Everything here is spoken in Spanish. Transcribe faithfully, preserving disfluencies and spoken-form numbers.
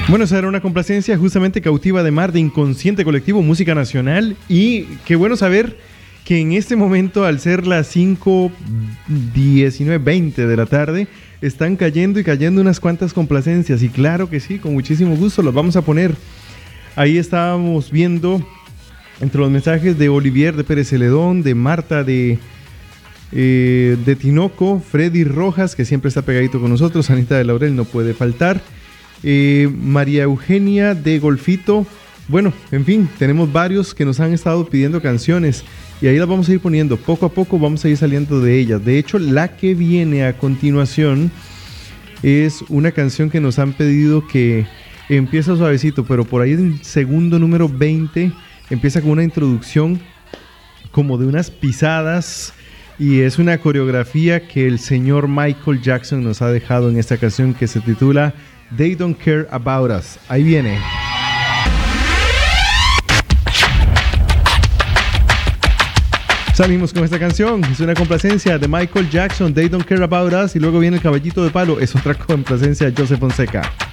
Bueno, esa era una complacencia justamente Cautiva de Mar de Inconsciente Colectivo, música nacional. Y qué bueno saber que en este momento, al ser las cinco diecinueve, veinte de la tarde, están cayendo y cayendo unas cuantas complacencias. Y claro que sí, con muchísimo gusto los vamos a poner. Ahí estábamos viendo entre los mensajes de Olivier de Pérez Celedón, de Marta de, eh, de Tinoco, Freddy Rojas, que siempre está pegadito con nosotros, Anita de Laurel no puede faltar, eh, María Eugenia de Golfito. Bueno, en fin, tenemos varios que nos han estado pidiendo canciones y ahí las vamos a ir poniendo. Poco a poco vamos a ir saliendo de ellas. De hecho, la que viene a continuación es una canción que nos han pedido que empieza suavecito, pero por ahí en segundo número veinte empieza con una introducción como de unas pisadas y es una coreografía que el señor Michael Jackson nos ha dejado en esta canción que se titula They Don't Care About Us. Ahí viene. Salimos con esta canción, es una complacencia de Michael Jackson, They Don't Care About Us, y luego viene el caballito de palo, es otra complacencia de Joseph Fonseca.